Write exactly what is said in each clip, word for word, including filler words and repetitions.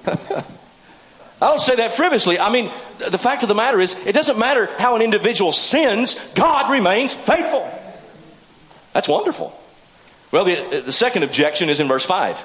I don't say that frivolously. I mean, the fact of the matter is, it doesn't matter how an individual sins, God remains faithful. That's wonderful. Well, the, the second objection is in verse five.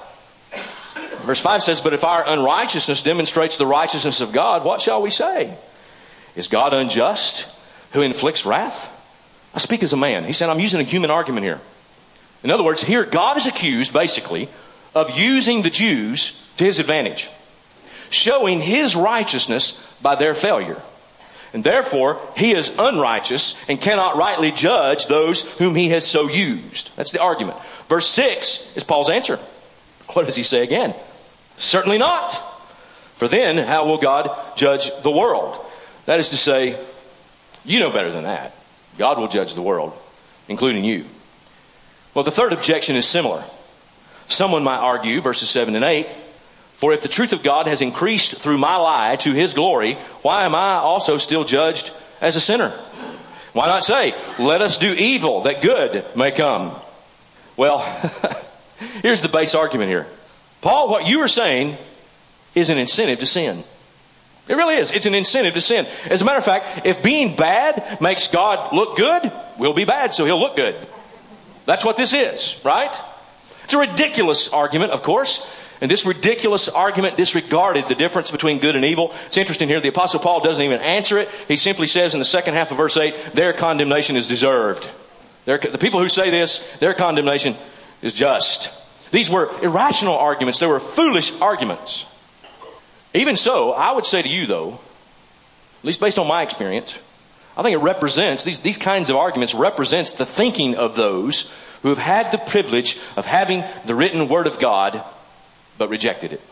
Verse five says, but if our unrighteousness demonstrates the righteousness of God, what shall we say? Is God unjust who inflicts wrath? I speak as a man. He said, I'm using a human argument here. In other words, here God is accused, basically, of using the Jews to his advantage, showing his righteousness by their failure. And therefore, he is unrighteous and cannot rightly judge those whom he has so used. That's the argument. Verse six is Paul's answer. What does he say again? Certainly not. For then, how will God judge the world? That is to say, you know better than that. God will judge the world, including you. Well, the third objection is similar. Someone might argue, verses seven and eight, for if the truth of God has increased through my lie to his glory, why am I also still judged as a sinner? Why not say, let us do evil that good may come? Well, here's the base argument here. Paul, what you are saying is an incentive to sin. It really is. It's an incentive to sin. As a matter of fact, if being bad makes God look good, we'll be bad, so he'll look good. That's what this is, right? It's a ridiculous argument, of course. And this ridiculous argument disregarded the difference between good and evil. It's interesting here, the Apostle Paul doesn't even answer it. He simply says in the second half of verse eight, their condemnation is deserved. Their, the people who say this, their condemnation is just. These were irrational arguments. They were foolish arguments. Even so, I would say to you, though, at least based on my experience, I think it represents, these, these kinds of arguments represents the thinking of those who have had the privilege of having the written Word of God, but rejected it.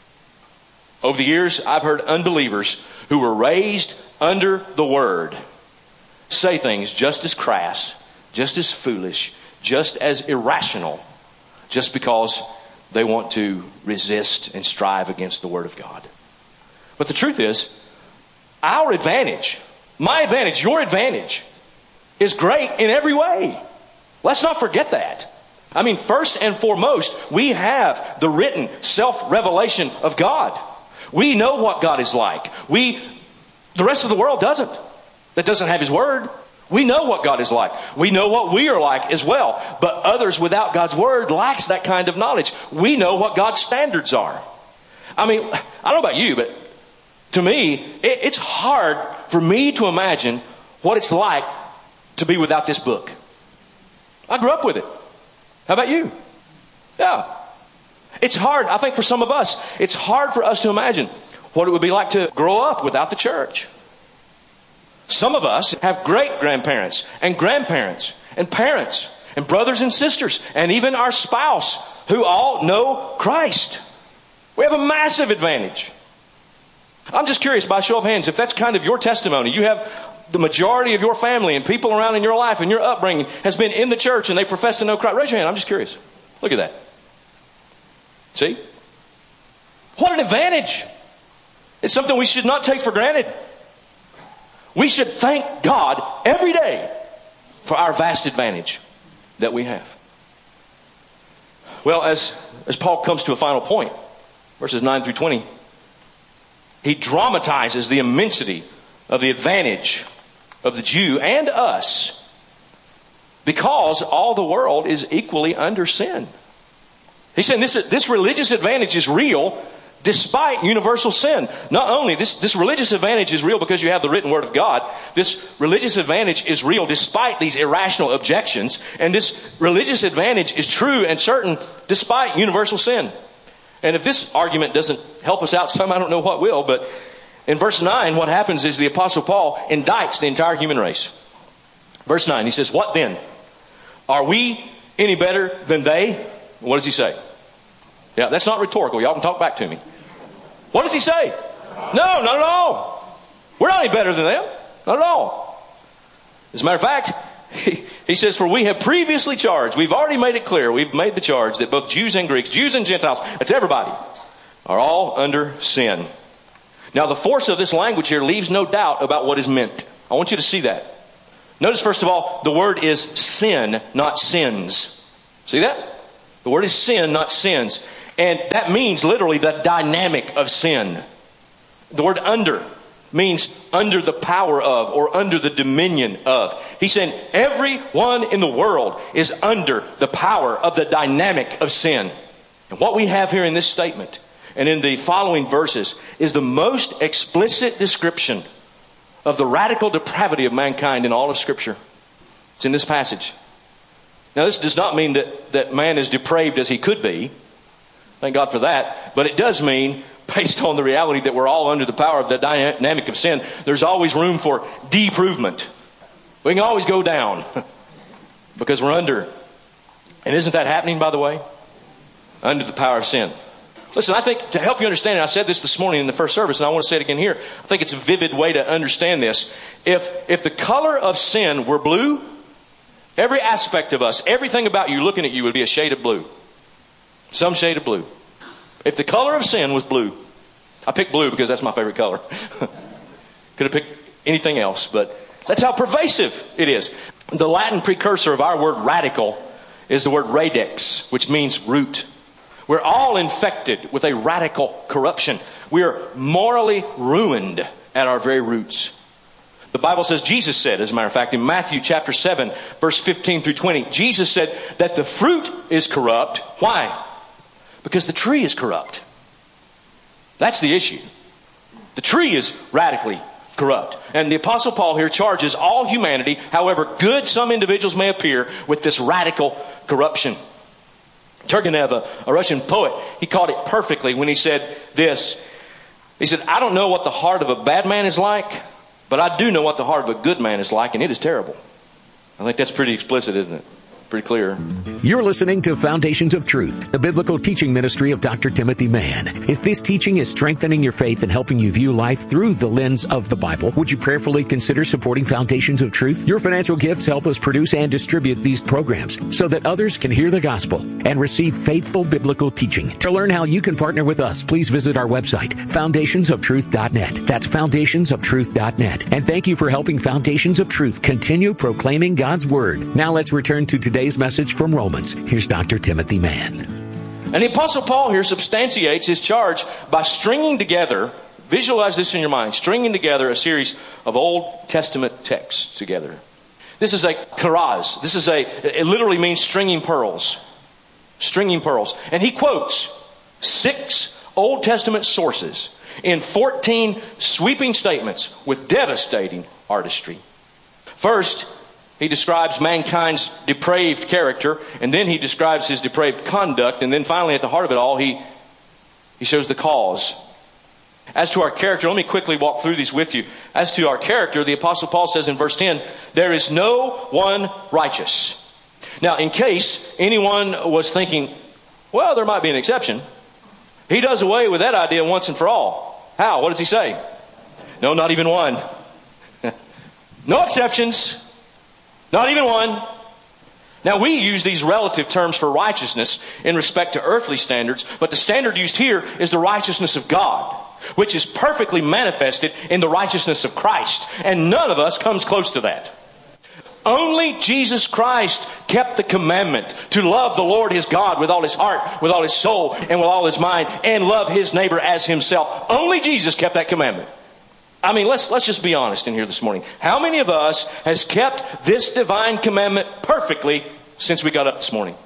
Over the years, I've heard unbelievers who were raised under the Word say things just as crass, just as foolish, just as irrational, just because they want to resist and strive against the Word of God. But the truth is, our advantage, my advantage, your advantage, is great in every way. Let's not forget that. I mean, first and foremost, we have the written self-revelation of God. We know what God is like. We, the rest of the world doesn't. That doesn't have His Word. We know what God is like. We know what we are like as well. But others without God's Word lacks that kind of knowledge. We know what God's standards are. I mean, I don't know about you, but to me, it, it's hard for me to imagine what it's like to be without this book. I grew up with it. How about you? Yeah. It's hard, I think for some of us, it's hard for us to imagine what it would be like to grow up without the church. Some of us have great-grandparents and grandparents and parents and brothers and sisters and even our spouse who all know Christ. We have a massive advantage. I'm just curious, by show of hands, if that's kind of your testimony, you have the majority of your family and people around in your life and your upbringing has been in the church and they profess to know Christ. Raise your hand. I'm just curious. Look at that. See? What an advantage. It's something we should not take for granted. We should thank God every day for our vast advantage that we have. Well, as, as Paul comes to a final point, verses nine through twenty, he dramatizes the immensity of the advantage of the Jew and us because all the world is equally under sin. He's saying this, this religious advantage is real despite universal sin. Not only this, this religious advantage is real because you have the written Word of God. This religious advantage is real despite these irrational objections. And this religious advantage is true and certain despite universal sin. And if this argument doesn't help us out some, I don't know what will. But in verse nine, what happens is the Apostle Paul indicts the entire human race. Verse nine, he says, what then? Are we any better than they? What does he say? Yeah, that's not rhetorical. Y'all can talk back to me. What does he say? No, not at all. We're not any better than them. Not at all. As a matter of fact, he, he says, for we have previously charged, we've already made it clear, we've made the charge that both Jews and Greeks, Jews and Gentiles, that's everybody, are all under sin. Now, the force of this language here leaves no doubt about what is meant. I want you to see that. Notice, first of all, the word is sin, not sins. See that? The word is sin, not sins. And that means literally the dynamic of sin. The word under means under the power of or under the dominion of. He's saying everyone in the world is under the power of the dynamic of sin. And what we have here in this statement and in the following verses is the most explicit description of the radical depravity of mankind in all of Scripture. It's in this passage. Now, this does not mean that, that man is depraved as he could be. Thank God for that. But it does mean, based on the reality that we're all under the power of the dynamic of sin, there's always room for deprovement. We can always go down because we're under. And isn't that happening, by the way? Under the power of sin. Listen, I think to help you understand it, I said this this morning in the first service, and I want to say it again here. I think it's a vivid way to understand this. If, if the color of sin were blue, every aspect of us, everything about you looking at you would be a shade of blue. Some shade of blue. If the color of sin was blue, I picked blue because that's my favorite color. Could have picked anything else, but that's how pervasive it is. The Latin precursor of our word radical is the word radix, which means root. We're all infected with a radical corruption. We are morally ruined at our very roots. The Bible says, Jesus said, as a matter of fact, in Matthew chapter seven, verse fifteen through twenty, Jesus said that the fruit is corrupt. Why? Because the tree is corrupt. That's the issue. The tree is radically corrupt. And the Apostle Paul here charges all humanity, however good some individuals may appear, with this radical corruption. Turgenev, a, a Russian poet, he called it perfectly when he said this. He said, I don't know what the heart of a bad man is like, but I do know what the heart of a good man is like, and it is terrible. I think that's pretty explicit, isn't it? Pretty clear. You're listening to Foundations of Truth, a biblical teaching ministry of Doctor Timothy Mann. If this teaching is strengthening your faith and helping you view life through the lens of the Bible, would you prayerfully consider supporting Foundations of Truth? Your financial gifts help us produce and distribute these programs so that others can hear the gospel and receive faithful biblical teaching. To learn how you can partner with us, please visit our website, foundations of truth dot net. That's foundations of truth dot net. And thank you for helping Foundations of Truth continue proclaiming God's Word. Now let's return to today's message from Romans. Here's Doctor Timothy Mann. And the Apostle Paul here substantiates his charge by stringing together, visualize this in your mind, stringing together a series of Old Testament texts together. This is a charaz. This is a, it literally means stringing pearls. Stringing pearls. And he quotes six Old Testament sources in fourteen sweeping statements with devastating artistry. First, he describes mankind's depraved character, and then he describes his depraved conduct, and then finally at the heart of it all, he, he shows the cause. As to our character, let me quickly walk through these with you. As to our character, the Apostle Paul says in verse ten, there is no one righteous. Now, in case anyone was thinking, well, there might be an exception, he does away with that idea once and for all. How? What does he say? No, not even one. No exceptions. Not even one. Now, we use these relative terms for righteousness in respect to earthly standards, but the standard used here is the righteousness of God, which is perfectly manifested in the righteousness of Christ. And none of us comes close to that. Only Jesus Christ kept the commandment to love the Lord his God with all his heart, with all his soul, and with all his mind, and love his neighbor as himself. Only Jesus kept that commandment. I mean, let's let's just be honest in here this morning. How many of us has kept this divine commandment perfectly since we got up this morning?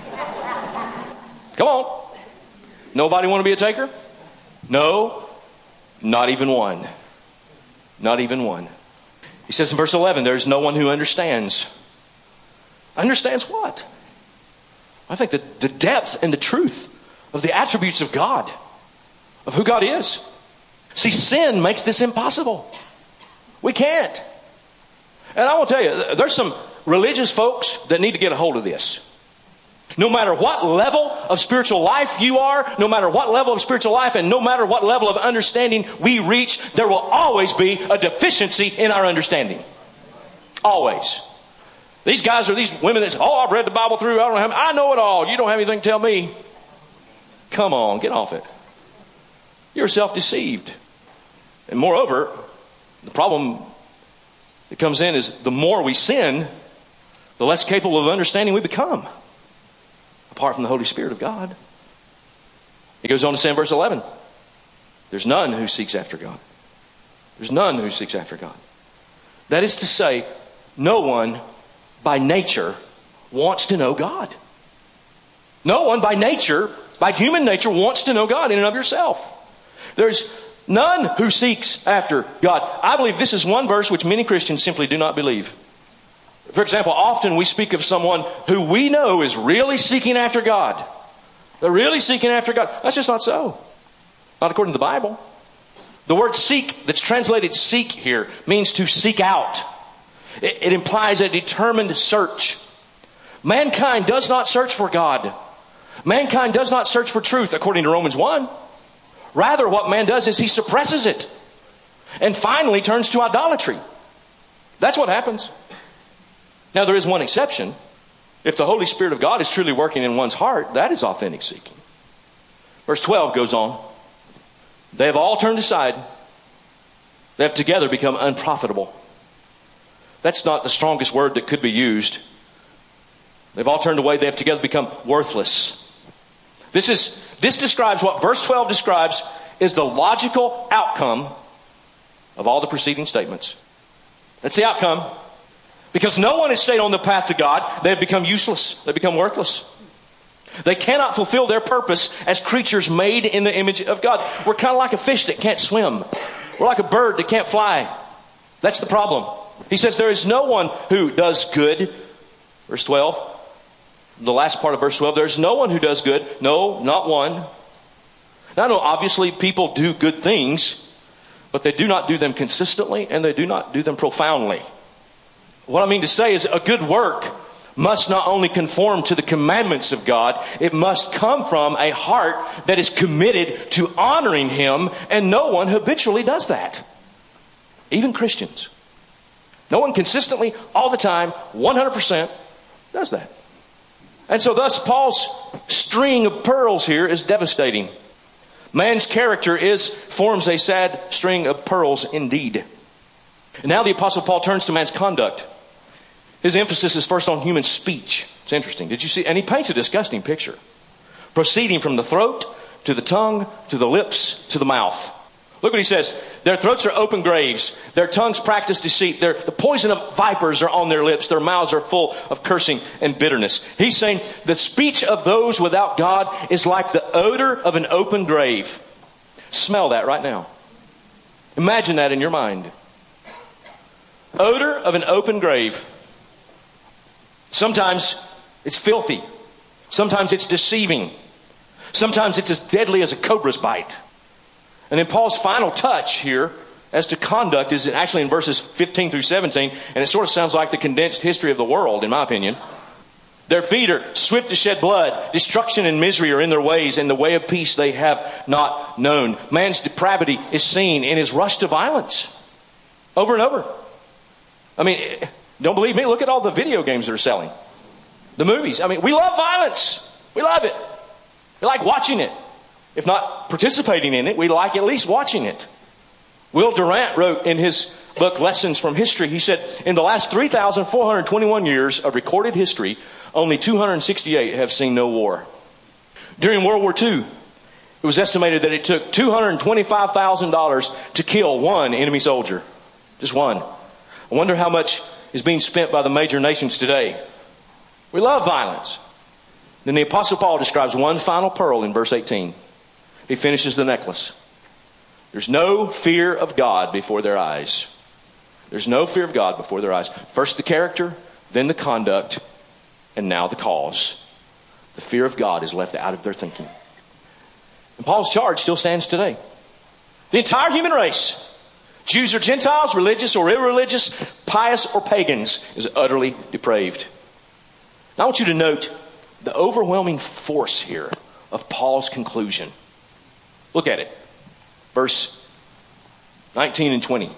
Come on. Nobody want to be a taker? No, not even one. Not even one. He says in verse eleven, there's no one who understands. Understands what? I think that the depth and the truth of the attributes of God, of who God is. See, sin makes this impossible. We can't. And I will tell you, there's some religious folks that need to get a hold of this. No matter what level of spiritual life you are, no matter what level of spiritual life, and no matter what level of understanding we reach, there will always be a deficiency in our understanding. Always. These guys are these women that say, oh, I've read the Bible through. I don't have, I know it all. You don't have anything to tell me. Come on, get off it. You're self-deceived. And moreover, the problem that comes in is the more we sin, the less capable of understanding we become, apart from the Holy Spirit of God. He goes on to say in verse eleven, there's none who seeks after God. There's none who seeks after God. That is to say, no one by nature wants to know God. No one by nature, by human nature, wants to know God in and of yourself. There's none who seeks after God. I believe this is one verse which many Christians simply do not believe. For example, often we speak of someone who we know is really seeking after God. They're really seeking after God. That's just not so. Not according to the Bible. The word seek, that's translated seek here, means to seek out. It, it implies a determined search. Mankind does not search for God. Mankind does not search for truth, according to Romans one. Rather, what man does is he suppresses it and finally turns to idolatry. That's what happens. Now, there is one exception. If the Holy Spirit of God is truly working in one's heart, that is authentic seeking. Verse twelve goes on. They have all turned aside. They have together become unprofitable. That's not the strongest word that could be used. They've all turned away. They have together become worthless. This is this describes what verse twelve describes is the logical outcome of all the preceding statements. That's the outcome. Because no one has stayed on the path to God, they have become useless. They become worthless. They cannot fulfill their purpose as creatures made in the image of God. We're kind of like a fish that can't swim. We're like a bird that can't fly. That's the problem. He says there is no one who does good. Verse twelve. The last part of verse twelve. There is no one who does good. No, not one. Now, I know obviously people do good things, but they do not do them consistently and they do not do them profoundly. What I mean to say is a good work must not only conform to the commandments of God, it must come from a heart that is committed to honoring Him, and no one habitually does that. Even Christians. No one consistently, all the time, one hundred percent does that. And so thus Paul's string of pearls here is devastating. Man's character is forms a sad string of pearls indeed. And now the Apostle Paul turns to man's conduct. His emphasis is first on human speech. It's interesting. Did you see? And he paints a disgusting picture. Proceeding from the throat, to the tongue, to the lips, to the mouth. Look what he says. Their throats are open graves. Their tongues practice deceit. Their, the poison of vipers are on their lips. Their mouths are full of cursing and bitterness. He's saying the speech of those without God is like the odor of an open grave. Smell that right now. Imagine that in your mind. Odor of an open grave. Sometimes it's filthy. Sometimes it's deceiving. Sometimes it's as deadly as a cobra's bite. And then Paul's final touch here as to conduct is actually in verses fifteen through seventeen. And it sort of sounds like the condensed history of the world, in my opinion. Their feet are swift to shed blood. Destruction and misery are in their ways, and the way of peace they have not known. Man's depravity is seen in his rush to violence. Over and over. I mean, don't believe me? Look at all the video games that are selling. The movies. I mean, we love violence. We love it. We like watching it. If not participating in it, we like at least watching it. Will Durant wrote in his book, Lessons from History, he said, in the last three thousand four hundred twenty-one years of recorded history, only two hundred sixty-eight have seen no war. During World War Two, it was estimated that it took two hundred twenty-five thousand dollars to kill one enemy soldier. Just one. I wonder how much is being spent by the major nations today. We love violence. Then the Apostle Paul describes one final pearl in verse eighteen. He finishes the necklace. There's no fear of God before their eyes. There's no fear of God before their eyes. First the character, then the conduct, and now the cause. The fear of God is left out of their thinking. And Paul's charge still stands today. The entire human race, Jews or Gentiles, religious or irreligious, pious or pagans, is utterly depraved. Now I want you to note the overwhelming force here of Paul's conclusion. Look at it. Verse nineteen and twenty.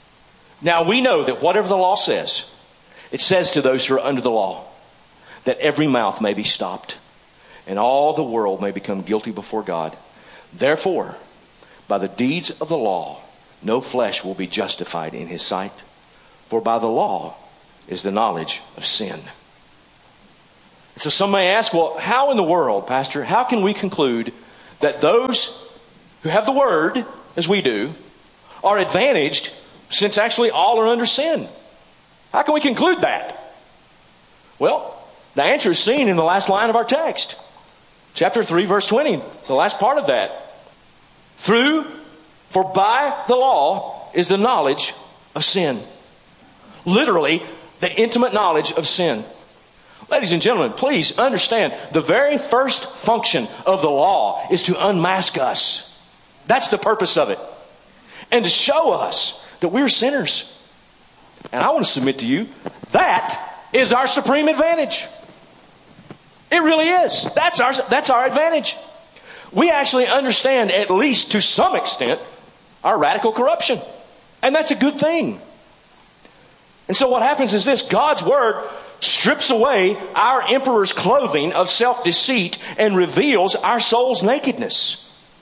Now we know that whatever the law says, it says to those who are under the law, that every mouth may be stopped, and all the world may become guilty before God. Therefore, by the deeds of the law, no flesh will be justified in his sight. For by the law is the knowledge of sin. And so some may ask, well, how in the world, Pastor, how can we conclude that those who have the Word, as we do, are advantaged since actually all are under sin. How can we conclude that? Well, the answer is seen in the last line of our text. Chapter three, verse twenty, the last part of that. Through, for by the law is the knowledge of sin. Literally, the intimate knowledge of sin. Ladies and gentlemen, please understand, the very first function of the law is to unmask us. That's the purpose of it. And to show us that we're sinners. And I want to submit to you, that is our supreme advantage. It really is. That's our, that's our advantage. We actually understand, at least to some extent, our radical corruption. And that's a good thing. And so what happens is this: God's Word strips away our emperor's clothing of self-deceit and reveals our soul's nakedness.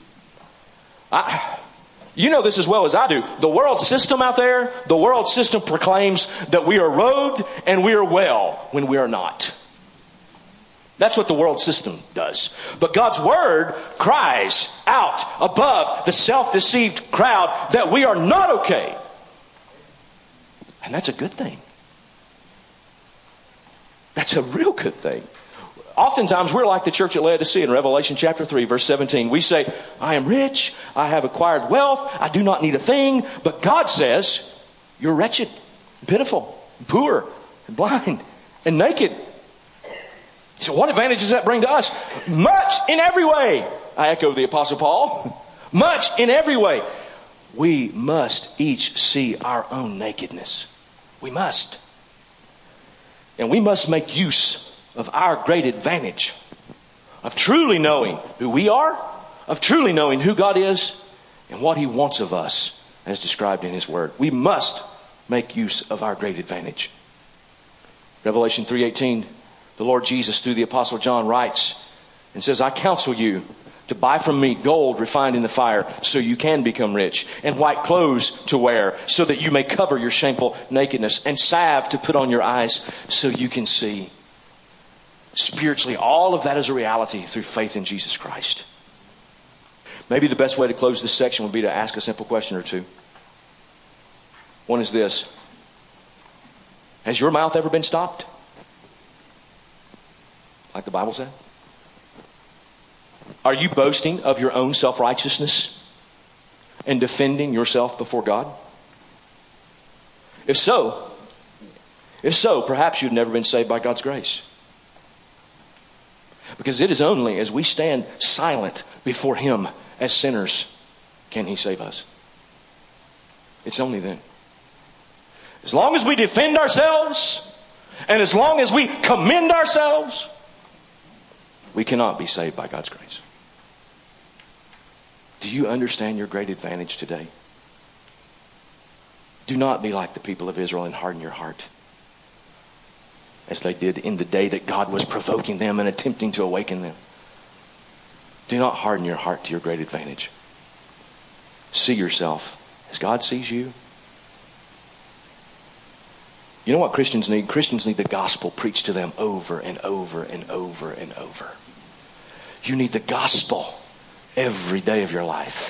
I, you know this as well as I do. The world system out there, the world system proclaims that we are robed and we are well when we are not. That's what the world system does. But God's Word cries out above the self-deceived crowd that we are not okay. And that's a good thing. That's a real good thing. Oftentimes we're like the church at Laodicea in Revelation chapter three, verse seventeen. We say, I am rich, I have acquired wealth, I do not need a thing. But God says, you're wretched, pitiful, poor, and blind, and naked. So what advantage does that bring to us? Much in every way. I echo the Apostle Paul. Much in every way. We must each see our own nakedness. We must. And we must make use of our great advantage of truly knowing who we are, of truly knowing who God is, and what He wants of us as described in His Word. We must make use of our great advantage. Revelation three eighteen, the Lord Jesus through the Apostle John writes and says, I counsel you to buy from me gold refined in the fire so you can become rich, and white clothes to wear so that you may cover your shameful nakedness, and salve to put on your eyes so you can see. Spiritually, all of that is a reality through faith in Jesus Christ. Maybe the best way to close this section would be to ask a simple question or two. One is this: has your mouth ever been stopped? Like the Bible said? Are you boasting of your own self-righteousness and defending yourself before God? If so, if so, perhaps you've never been saved by God's grace. Because it is only as we stand silent before Him as sinners can He save us. It's only then. As long as we defend ourselves and as long as we commend ourselves, we cannot be saved by God's grace. Do you understand your great advantage today? Do not be like the people of Israel and harden your heart, as they did in the day that God was provoking them and attempting to awaken them. Do not harden your heart to your great advantage. See yourself as God sees you. You know what Christians need? Christians need the gospel preached to them over and over and over and over. You need the gospel every day of your life.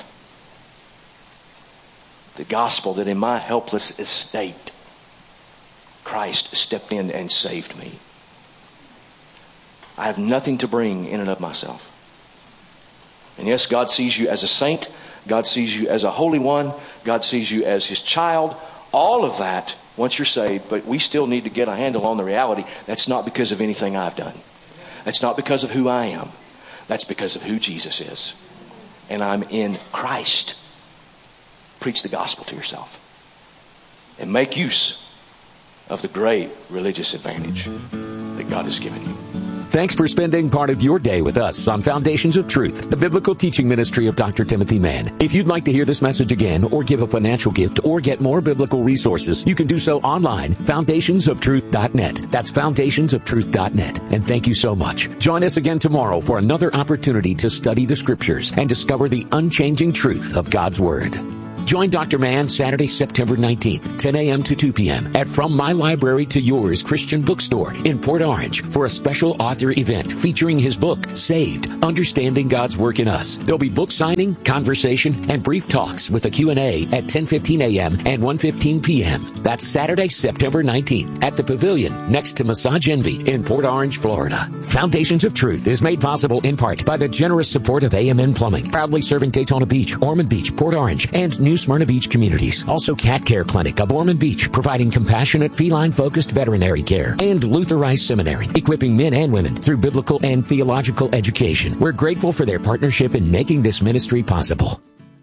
The gospel that in my helpless estate, Christ stepped in and saved me. I have nothing to bring in and of myself. And yes, God sees you as a saint. God sees you as a holy one. God sees you as His child. All of that once you're saved, but we still need to get a handle on the reality. That's not because of anything I've done. That's not because of who I am. That's because of who Jesus is. And I'm in Christ. Preach the gospel to yourself. And make use of the great religious advantage that God has given you. Thanks for spending part of your day with us on Foundations of Truth, the biblical teaching ministry of Doctor Timothy Mann. If you'd like to hear this message again, or give a financial gift, or get more biblical resources, you can do so online, foundations of truth dot net. That's foundations of truth dot net. And thank you so much. Join us again tomorrow for another opportunity to study the Scriptures and discover the unchanging truth of God's Word. Join Doctor Mann Saturday, September nineteenth, ten a.m. to two p.m. at From My Library to Yours Christian Bookstore in Port Orange for a special author event featuring his book, Saved, Understanding God's Work in Us. There'll be book signing, conversation, and brief talks with a Q and A at ten fifteen a.m. and one fifteen p.m. That's Saturday, September nineteenth at the Pavilion next to Massage Envy in Port Orange, Florida. Foundations of Truth is made possible in part by the generous support of A M N Plumbing, proudly serving Daytona Beach, Ormond Beach, Port Orange, and New Smyrna Beach communities. Also Cat Care Clinic of Ormond Beach, providing compassionate feline-focused veterinary care. And Luther Rice Seminary, equipping men and women through biblical and theological education. We're grateful for their partnership in making this ministry possible.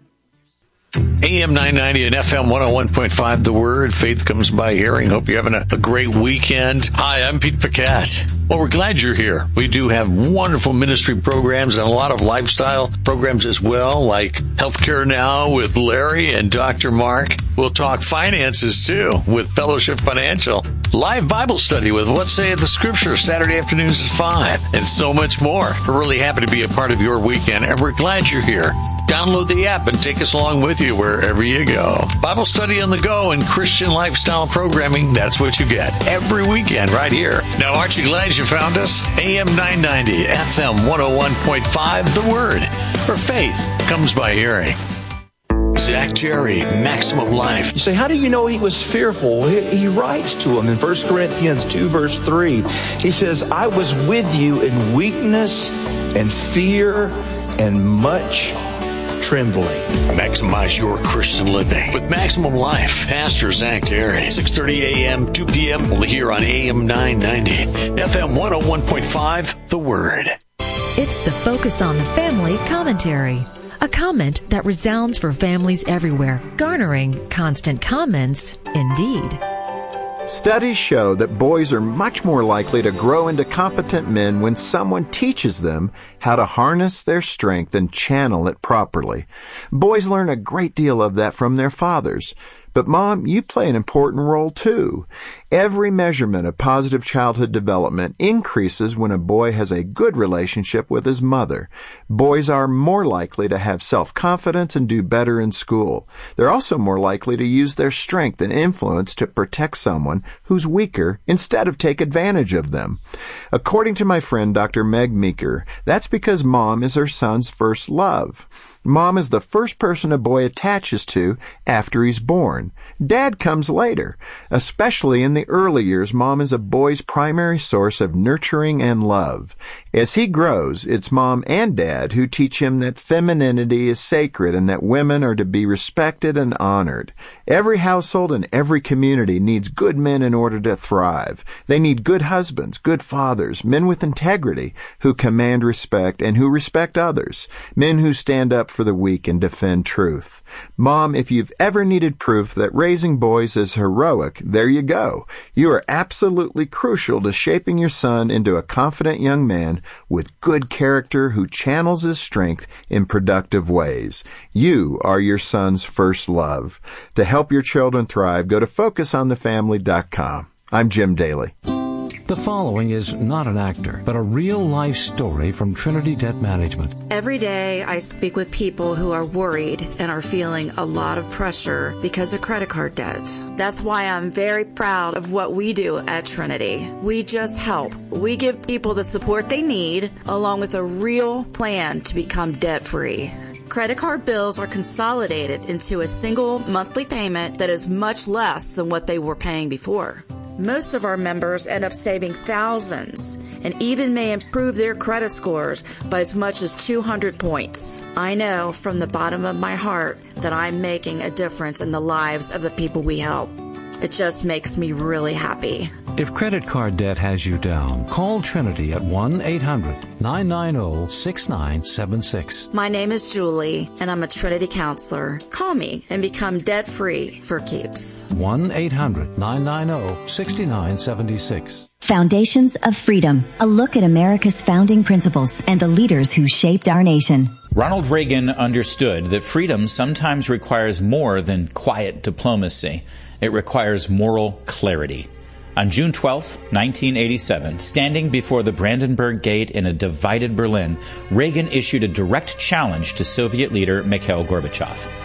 A M nine ninety and F M one oh one point five, The Word. Faith comes by hearing. Hope you're having a, a great weekend. Hi, I'm Pete Paquette. Well, we're glad you're here. We do have wonderful ministry programs and a lot of lifestyle programs as well, like Healthcare Now with Larry and Doctor Mark. We'll talk finances, too, with Fellowship Financial. Live Bible study with What Saith the Scripture, Saturday afternoons at five, and so much more. We're really happy to be a part of your weekend, and we're glad you're here. Download the app and take us along with you wherever you go. Bible study on the go and Christian lifestyle programming, that's what you get every weekend right here. Now, aren't you glad you found us? A M nine ninety, F M one oh one point five, The Word, where faith comes by hearing. Zach Jerry, Maximum Life. You say, how do you know he was fearful? He, he writes to him in First Corinthians two, verse three. He says, I was with you in weakness and fear and much trembling. Maximize your Christian living with Maximum Life. Pastor Zach Terry, six thirty a.m., two p.m. Only here on A M nine ninety, F M one oh one point five, The Word. It's the Focus on the Family commentary. A comment that resounds for families everywhere, garnering constant comments indeed. Studies show that boys are much more likely to grow into competent men when someone teaches them how to harness their strength and channel it properly. Boys learn a great deal of that from their fathers. But, Mom, you play an important role, too. Every measurement of positive childhood development increases when a boy has a good relationship with his mother. Boys are more likely to have self-confidence and do better in school. They're also more likely to use their strength and influence to protect someone who's weaker instead of take advantage of them. According to my friend Doctor Meg Meeker, that's because Mom is her son's first love. Mom is the first person a boy attaches to after he's born. Dad comes later. Especially in the early years, Mom is a boy's primary source of nurturing and love. As he grows, it's Mom and Dad who teach him that femininity is sacred and that women are to be respected and honored. Every household and every community needs good men in order to thrive. They need good husbands, good fathers, men with integrity who command respect and who respect others, men who stand up for the weak and defend truth. Mom, if you've ever needed proof that raising boys is heroic, there you go. You are absolutely crucial to shaping your son into a confident young man with good character who channels his strength in productive ways. You are your son's first love. To help your children thrive, go to focus on the family dot com. I'm Jim Daly. The following is not an actor, but a real-life story from Trinity Debt Management. Every day I speak with people who are worried and are feeling a lot of pressure because of credit card debt. That's why I'm very proud of what we do at Trinity. We just help. We give people the support they need, along with a real plan to become debt-free. Credit card bills are consolidated into a single monthly payment that is much less than what they were paying before. Most of our members end up saving thousands and even may improve their credit scores by as much as two hundred points. I know from the bottom of my heart that I'm making a difference in the lives of the people we help. It just makes me really happy. If credit card debt has you down, call Trinity at one eight hundred nine nine zero six nine seven six. My name is Julie, and I'm a Trinity counselor. Call me and become debt-free for keeps. one eight hundred nine nine zero six nine seven six. Foundations of Freedom, a look at America's founding principles and the leaders who shaped our nation. Ronald Reagan understood that freedom sometimes requires more than quiet diplomacy. It requires moral clarity. On June twelfth, nineteen eighty-seven, standing before the Brandenburg Gate in a divided Berlin, Reagan issued a direct challenge to Soviet leader Mikhail Gorbachev.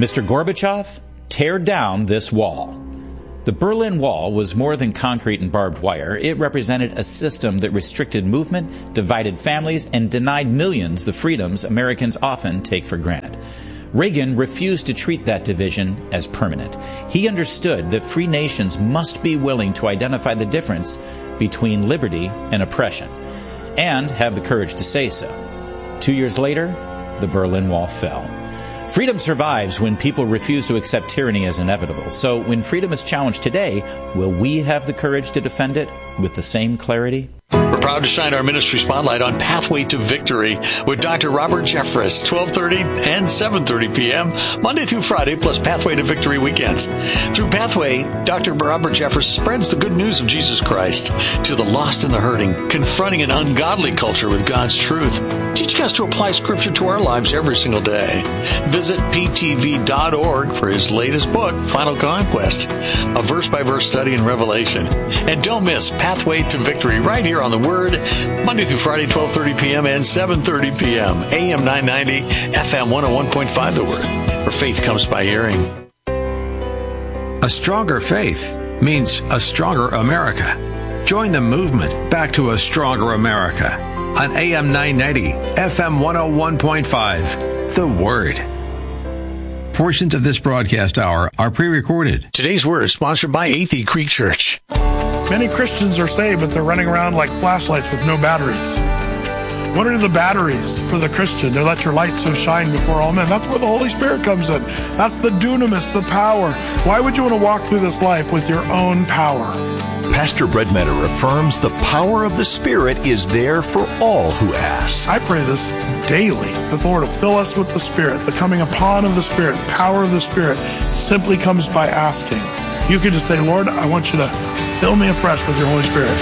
Mister Gorbachev, tear down this wall. The Berlin Wall was more than concrete and barbed wire. It represented a system that restricted movement, divided families, and denied millions the freedoms Americans often take for granted. Reagan refused to treat that division as permanent. He understood that free nations must be willing to identify the difference between liberty and oppression, and have the courage to say so. Two years later, the Berlin Wall fell. Freedom survives when people refuse to accept tyranny as inevitable. So when freedom is challenged today, will we have the courage to defend it with the same clarity? We're proud to shine our ministry spotlight on Pathway to Victory with Doctor Robert Jeffress, twelve thirty and seven thirty p.m., Monday through Friday, plus Pathway to Victory weekends. Through Pathway, Doctor Robert Jeffress spreads the good news of Jesus Christ to the lost and the hurting, confronting an ungodly culture with God's truth, teaching us to apply Scripture to our lives every single day. Visit p t v dot org for his latest book, Final Conquest, a verse-by-verse study in Revelation. And don't miss Pathway to Victory right here on the Word, Monday through Friday, twelve thirty p.m. and seven thirty p.m. A M nine ninety, F M one oh one point five, The Word, where faith comes by hearing. A stronger faith means a stronger America. Join the movement back to a stronger America on A M nine ninety, F M one oh one point five, The Word. Portions of this broadcast hour are pre-recorded. Today's Word is sponsored by Athey Creek Church. Many Christians are saved, but they're running around like flashlights with no batteries. What are the batteries for the Christian? To let your light so shine before all men. That's where the Holy Spirit comes in. That's the dunamis, the power. Why would you want to walk through this life with your own power? Pastor Breadmeadow affirms the power of the Spirit is there for all who ask. I pray this daily, that the Lord will fill us with the Spirit. The coming upon of the Spirit, power of the Spirit, simply comes by asking. You can just say, Lord, I want you to fill me afresh with your Holy Spirit.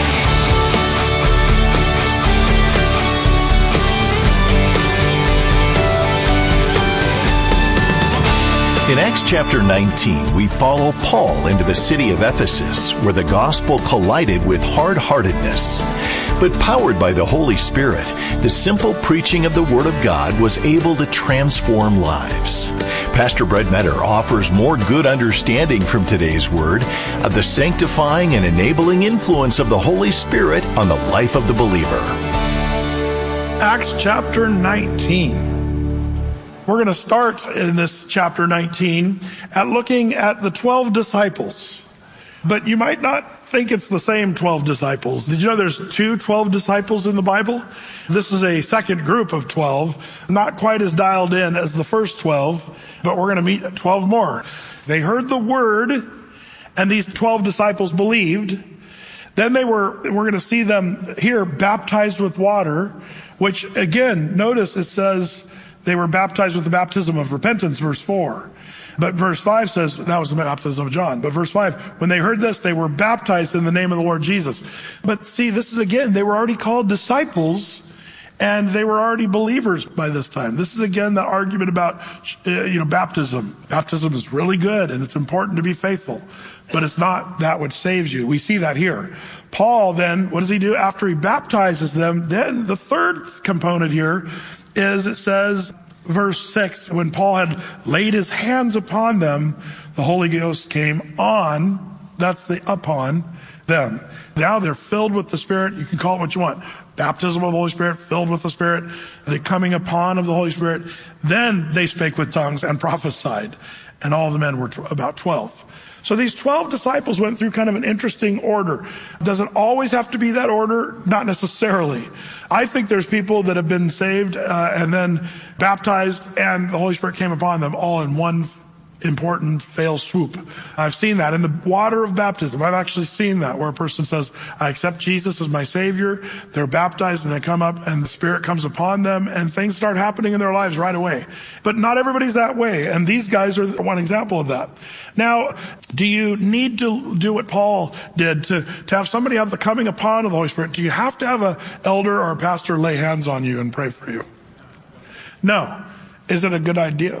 In Acts chapter nineteen, we follow Paul into the city of Ephesus, where the gospel collided with hard-heartedness. But powered by the Holy Spirit, the simple preaching of the Word of God was able to transform lives. Pastor Breadmeadow offers more good understanding from today's Word of the sanctifying and enabling influence of the Holy Spirit on the life of the believer. Acts chapter nineteen. We're going to start in this chapter nineteen at looking at the twelve disciples. But you might not think it's the same twelve disciples. Did you know there's two twelve disciples in the Bible? This is a second group of twelve, not quite as dialed in as the first twelve, but we're going to meet twelve more. They heard the word, and these twelve disciples believed. Then they were, we're going to see them here baptized with water, which again, notice it says, they were baptized with the baptism of repentance, verse four. But verse five says, that was the baptism of John. But verse five, when they heard this, they were baptized in the name of the Lord Jesus. But see, this is again, they were already called disciples, and they were already believers by this time. This is again the argument about, uh, you know, baptism. Baptism is really good, and it's important to be faithful. But it's not that which saves you. We see that here. Paul then, what does he do? After he baptizes them, then the third component here is it says, verse six, when Paul had laid his hands upon them, the Holy Ghost came on, that's the upon them. Now they're filled with the Spirit. You can call it what you want. Baptism of the Holy Spirit, filled with the Spirit, the coming upon of the Holy Spirit. Then they spake with tongues and prophesied. And all the men were t- about twelve. So these twelve disciples went through kind of an interesting order. Does it always have to be that order? Not necessarily. I think there's people that have been saved uh, and then baptized, and the Holy Spirit came upon them all in one important fail swoop. I've seen that in the water of baptism. I've actually seen that where a person says, I accept Jesus as my Savior. They're baptized and they come up and the Spirit comes upon them and things start happening in their lives right away. But not everybody's that way. And these guys are one example of that. Now, do you need to do what Paul did to, to have somebody have the coming upon of the Holy Spirit? Do you have to have an elder or a pastor lay hands on you and pray for you? No. Is it a good idea?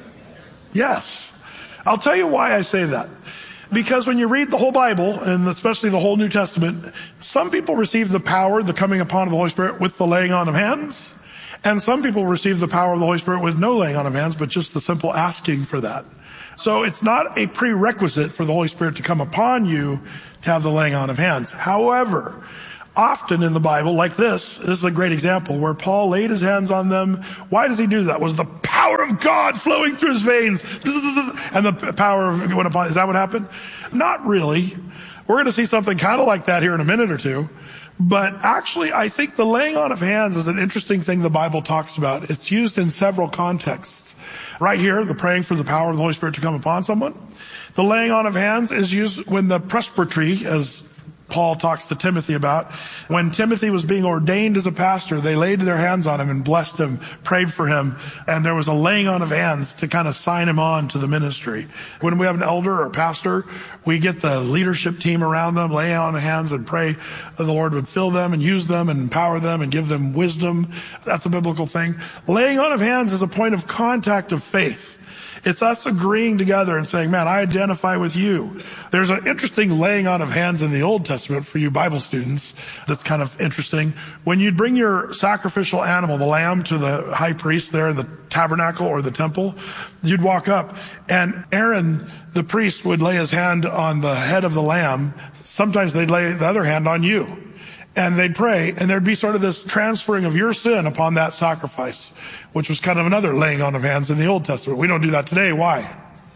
Yes. I'll tell you why I say that. Because when you read the whole Bible, and especially the whole New Testament, some people receive the power, the coming upon of the Holy Spirit with the laying on of hands. And some people receive the power of the Holy Spirit with no laying on of hands, but just the simple asking for that. So it's not a prerequisite for the Holy Spirit to come upon you to have the laying on of hands. However, often in the Bible, like this, this is a great example where Paul laid his hands on them. Why does he do that? Was the power of God flowing through his veins? And the power of went upon, is that what happened? Not really. We're going to see something kind of like that here in a minute or two. But actually, I think the laying on of hands is an interesting thing the Bible talks about. It's used in several contexts. Right here, the praying for the power of the Holy Spirit to come upon someone. The laying on of hands is used when the presbytery, as Paul talks to Timothy about, when Timothy was being ordained as a pastor, they laid their hands on him and blessed him, prayed for him, and there was a laying on of hands to kind of sign him on to the ministry. When we have an elder or a pastor, we get the leadership team around them, lay on of hands and pray that the Lord would fill them and use them and empower them and give them wisdom. That's a biblical thing. Laying on of hands is a point of contact of faith. It's us agreeing together and saying, man, I identify with you. There's an interesting laying on of hands in the Old Testament for you Bible students that's kind of interesting. When you'd bring your sacrificial animal, the lamb, to the high priest there in the tabernacle or the temple, you'd walk up and Aaron, the priest, would lay his hand on the head of the lamb. Sometimes they'd lay the other hand on you. And they'd pray, and there'd be sort of this transferring of your sin upon that sacrifice, which was kind of another laying on of hands in the Old Testament. We don't do that today. Why?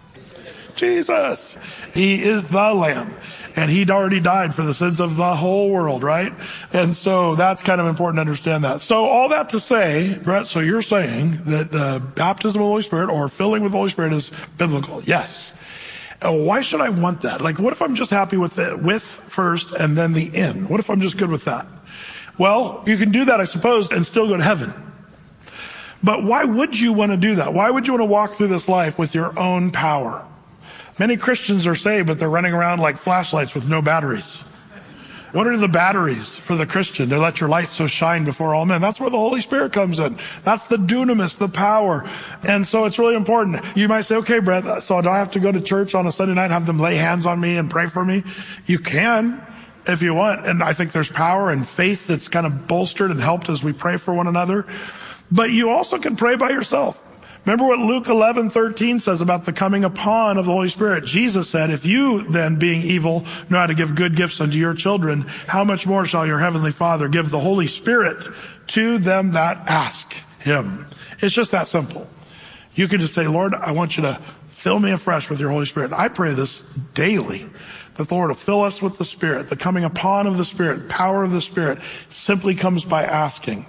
Jesus. He is the Lamb. And he'd already died for the sins of the whole world, right? And so that's kind of important to understand that. So all that to say, Brett, so you're saying that the baptism of the Holy Spirit or filling with the Holy Spirit is biblical. Yes. Why should I want that? Like, what if I'm just happy with the with first and then the in? What if I'm just good with that? Well, you can do that, I suppose, and still go to heaven. But why would you want to do that? Why would you want to walk through this life with your own power? Many Christians are saved, but they're running around like flashlights with no batteries. What are the batteries for the Christian? To let your light so shine before all men. That's where the Holy Spirit comes in. That's the dunamis, the power. And so it's really important. You might say, okay, Brett, so do I have to go to church on a Sunday night and have them lay hands on me and pray for me? You can, if you want. And I think there's power and faith that's kind of bolstered and helped as we pray for one another. But you also can pray by yourself. Remember what Luke eleven thirteen says about the coming upon of the Holy Spirit. Jesus said, if you then, being evil, know how to give good gifts unto your children, how much more shall your heavenly Father give the Holy Spirit to them that ask him? It's just that simple. You can just say, Lord, I want you to fill me afresh with your Holy Spirit. I pray this daily, that the Lord will fill us with the Spirit. The coming upon of the Spirit, power of the Spirit, simply comes by asking.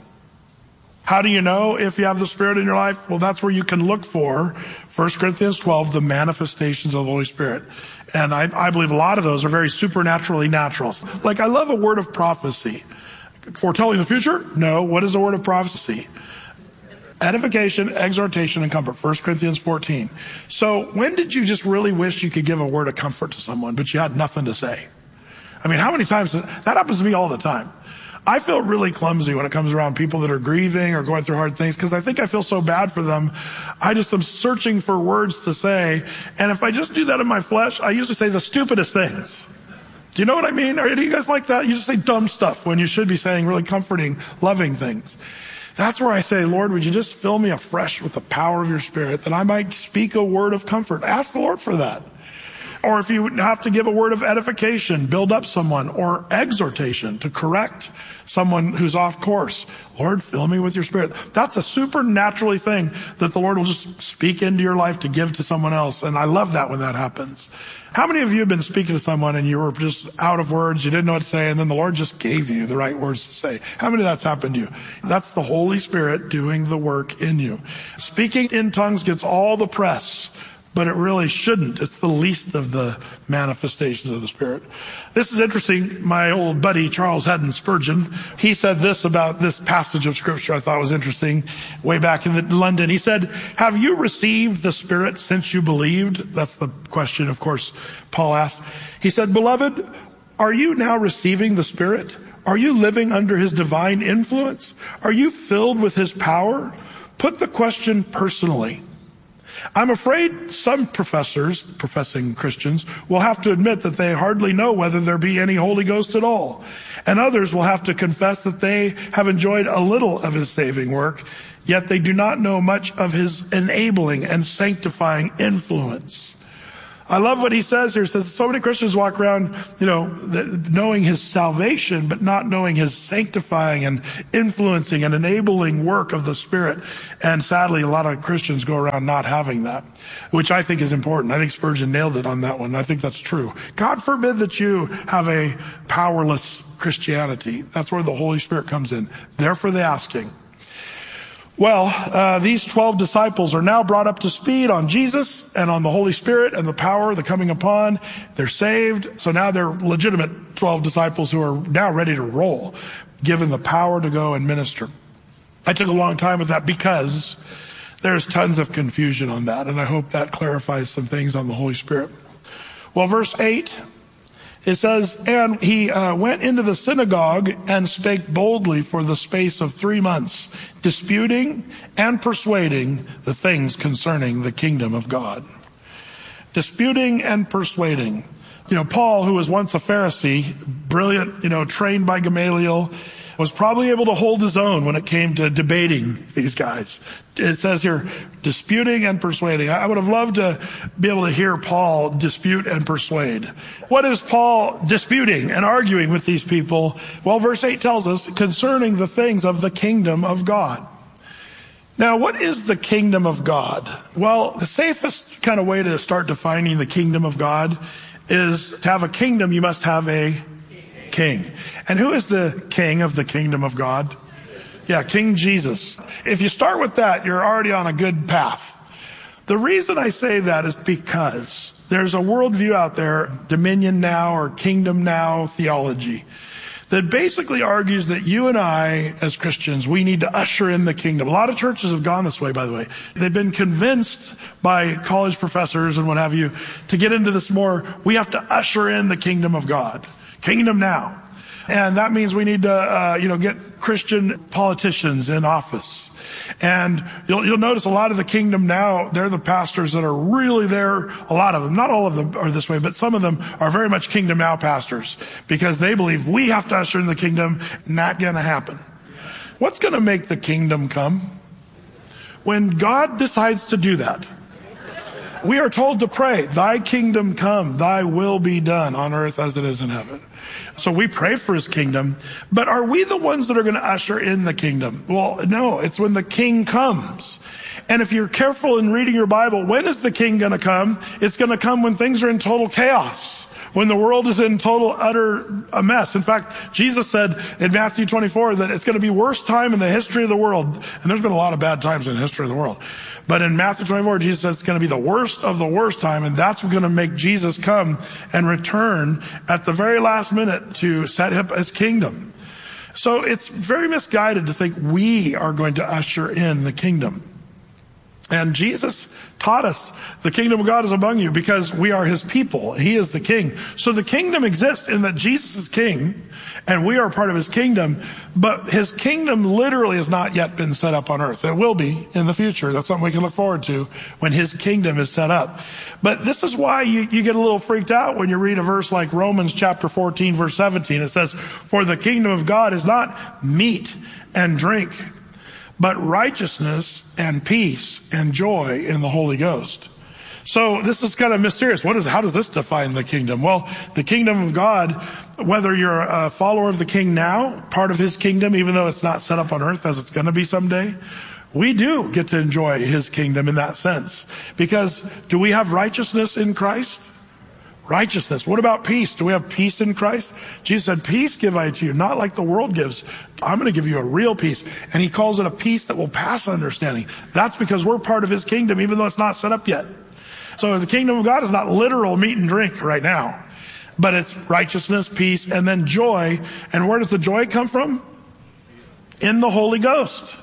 How do you know if you have the Spirit in your life? Well, that's where you can look for First Corinthians twelve, the manifestations of the Holy Spirit. And I, I believe a lot of those are very supernaturally natural. Like, I love a word of prophecy. Foretelling the future? No. What is a word of prophecy? Edification, exhortation, and comfort. First Corinthians fourteen. So when did you just really wish you could give a word of comfort to someone, but you had nothing to say? I mean, how many times? That happens to me all the time. I feel really clumsy when it comes around people that are grieving or going through hard things because I think I feel so bad for them. I just am searching for words to say. And if I just do that in my flesh, I usually say the stupidest things. Do you know what I mean? Are you guys like that? You just say dumb stuff when you should be saying really comforting, loving things. That's where I say, Lord, would you just fill me afresh with the power of your Spirit that I might speak a word of comfort? Ask the Lord for that. Or if you have to give a word of edification, build up someone, or exhortation to correct someone who's off course. Lord, fill me with your Spirit. That's a supernaturally thing that the Lord will just speak into your life to give to someone else. And I love that when that happens. How many of you have been speaking to someone and you were just out of words, you didn't know what to say, and then the Lord just gave you the right words to say? How many of that's happened to you? That's the Holy Spirit doing the work in you. Speaking in tongues gets all the press, but it really shouldn't. It's the least of the manifestations of the Spirit. This is interesting. My old buddy, Charles Haddon Spurgeon, he said this about this passage of Scripture I thought was interesting way back in London. He said, have you received the Spirit since you believed? That's the question, of course, Paul asked. He said, beloved, are you now receiving the Spirit? Are you living under his divine influence? Are you filled with his power? Put the question personally. I'm afraid some professors, professing Christians, will have to admit that they hardly know whether there be any Holy Ghost at all. And others will have to confess that they have enjoyed a little of his saving work, yet they do not know much of his enabling and sanctifying influence. I love what he says here. He says so many Christians walk around, you know, knowing his salvation, but not knowing his sanctifying and influencing and enabling work of the Spirit. And sadly, a lot of Christians go around not having that, which I think is important. I think Spurgeon nailed it on that one. I think that's true. God forbid that you have a powerless Christianity. That's where the Holy Spirit comes in. Therefore, the asking. Well, uh, these twelve disciples are now brought up to speed on Jesus and on the Holy Spirit and the power, the coming upon. They're saved. So now they're legitimate twelve disciples who are now ready to roll, given the power to go and minister. I took a long time with that because there's tons of confusion on that, and I hope that clarifies some things on the Holy Spirit. Well, verse eight, it says, and he uh, went into the synagogue and spake boldly for the space of three months, disputing and persuading the things concerning the kingdom of God. Disputing and persuading. You know, Paul, who was once a Pharisee, brilliant, you know, trained by Gamaliel, was probably able to hold his own when it came to debating these guys. It says here, disputing and persuading. I would have loved to be able to hear Paul dispute and persuade. What is Paul disputing and arguing with these people? Well, verse eight tells us concerning the things of the kingdom of God. Now, what is the kingdom of God? Well, the safest kind of way to start defining the kingdom of God is to have a kingdom, you must have a king. And who is the king of the kingdom of God? Yeah, King Jesus. If you start with that, you're already on a good path. The reason I say that is because there's a worldview out there, dominion now or kingdom now theology, that basically argues that you and I, as Christians, we need to usher in the kingdom. A lot of churches have gone this way, by the way. They've been convinced by college professors and what have you to get into this more, we have to usher in the kingdom of God. Kingdom now. And that means we need to, uh, you know, get Christian politicians in office. And you'll, you'll notice a lot of the kingdom now, they're the pastors that are really there. A lot of them, not all of them are this way, but some of them are very much kingdom now pastors because they believe we have to usher in the kingdom. Not going to happen. What's going to make the kingdom come? When God decides to do that. We are told to pray, thy kingdom come, thy will be done on earth as it is in heaven. So we pray for his kingdom, but are we the ones that are going to usher in the kingdom? Well, no, it's when the king comes. And if you're careful in reading your Bible, when is the king going to come? It's going to come when things are in total chaos. When the world is in total, utter a mess. In fact, Jesus said in Matthew twenty-four that it's going to be worst time in the history of the world. And there's been a lot of bad times in the history of the world. But in Matthew twenty-four, Jesus says it's going to be the worst of the worst time. And that's what's going to make Jesus come and return at the very last minute to set up his kingdom. So it's very misguided to think we are going to usher in the kingdom. And Jesus taught us the kingdom of God is among you because we are his people. He is the king. So the kingdom exists in that Jesus is king and we are part of his kingdom, but his kingdom literally has not yet been set up on earth. It will be in the future. That's something we can look forward to when his kingdom is set up. But this is why you, you get a little freaked out when you read a verse like Romans chapter fourteen, verse seventeen. It says, for the kingdom of God is not meat and drink, but righteousness and peace and joy in the Holy Ghost. So this is kind of mysterious. What is, how does this define the kingdom? Well, the kingdom of God, whether you're a follower of the king now, part of his kingdom, even though it's not set up on earth as it's going to be someday, we do get to enjoy his kingdom in that sense. Because do we have righteousness in Christ? Righteousness. What about peace? Do we have peace in Christ? Jesus said, peace give I to you, not like the world gives. I'm going to give you a real peace. And he calls it a peace that will pass understanding. That's because we're part of his kingdom, even though it's not set up yet. So the kingdom of God is not literal meat and drink right now, but it's righteousness, peace, and then joy. And where does the joy come from? In the Holy Ghost.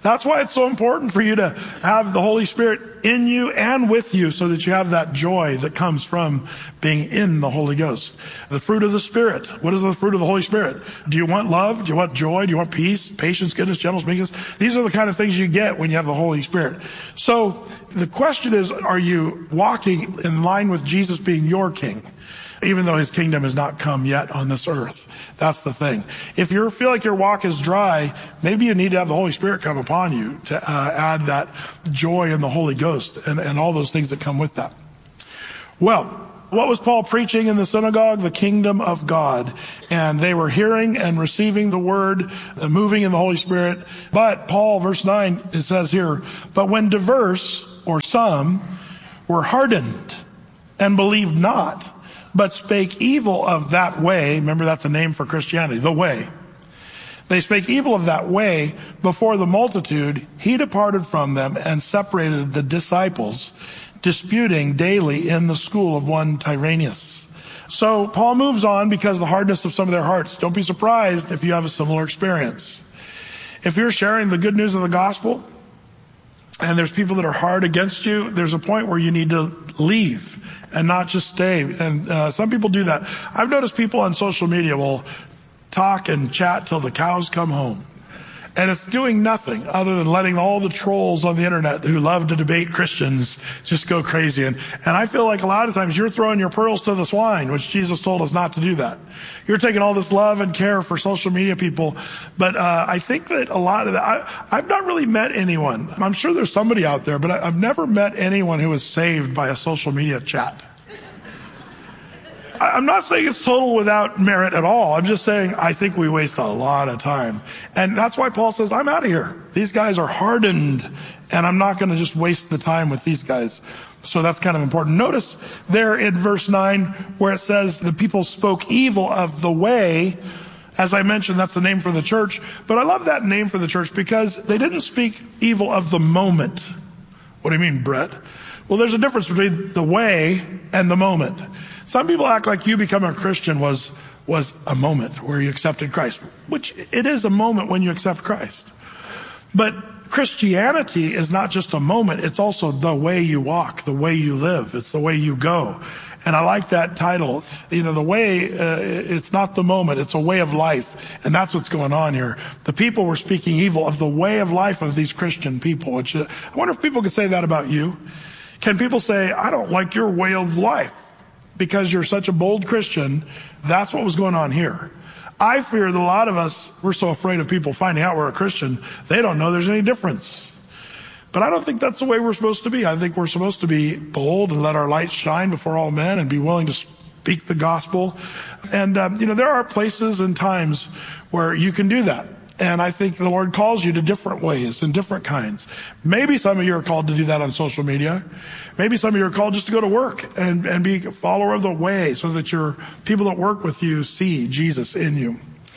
That's why it's so important for you to have the Holy Spirit in you and with you so that you have that joy that comes from being in the Holy Ghost. The fruit of the Spirit. What is the fruit of the Holy Spirit? Do you want love? Do you want joy? Do you want peace, patience, goodness, gentleness, meekness? These are the kind of things you get when you have the Holy Spirit. So the question is, are you walking in line with Jesus being your king, even though his kingdom has not come yet on this earth? That's the thing. If you feel like your walk is dry, maybe you need to have the Holy Spirit come upon you to uh, add that joy in the Holy Ghost and, and all those things that come with that. Well, what was Paul preaching in the synagogue? The kingdom of God. And they were hearing and receiving the word, uh, moving in the Holy Spirit. But Paul, verse nine, it says here, but when diverse, or some, were hardened and believed not, but spake evil of that way. Remember, that's a name for Christianity, the way. They spake evil of that way before the multitude. He departed from them and separated the disciples, disputing daily in the school of one Tyrannus. So Paul moves on because of the hardness of some of their hearts. Don't be surprised if you have a similar experience. If you're sharing the good news of the gospel and there's people that are hard against you, there's a point where you need to leave and not just stay. And uh, some people do that. I've noticed people on social media will talk and chat till the cows come home. And it's doing nothing other than letting all the trolls on the internet who love to debate Christians just go crazy. And, and I feel like a lot of times you're throwing your pearls to the swine, which Jesus told us not to do that. You're taking all this love and care for social media people. But uh, I think that a lot of that, I, I've not really met anyone. I'm sure there's somebody out there, but I, I've never met anyone who was saved by a social media chat. I'm not saying it's total without merit at all. I'm just saying I think we waste a lot of time. And that's why Paul says, I'm out of here. These guys are hardened, and I'm not going to just waste the time with these guys. So that's kind of important. Notice there in verse nine where it says the people spoke evil of the way. As I mentioned, that's the name for the church. But I love that name for the church because they didn't speak evil of the moment. What do you mean, Brett? Well, there's a difference between the way and the moment. Some people act like you becoming a Christian was was a moment where you accepted Christ, which it is a moment when you accept Christ. But Christianity is not just a moment, it's also the way you walk, the way you live, it's the way you go. And I like that title. You know, the way, uh, it's not the moment, it's a way of life. And that's what's going on here. The people were speaking evil of the way of life of these Christian people, which uh, I wonder if people could say that about you. Can people say, I don't like your way of life? Because you're such a bold Christian. That's what was going on here. I fear that a lot of us, we're so afraid of people finding out we're a Christian, they don't know there's any difference. But I don't think that's the way we're supposed to be. I think we're supposed to be bold and let our light shine before all men and be willing to speak the gospel. And, um, you know, there are places and times where you can do that. And I think the Lord calls you to different ways and different kinds. Maybe some of you are called to do that on social media. Maybe some of you are called just to go to work and, and be a follower of the way so that your people that work with you see Jesus in you.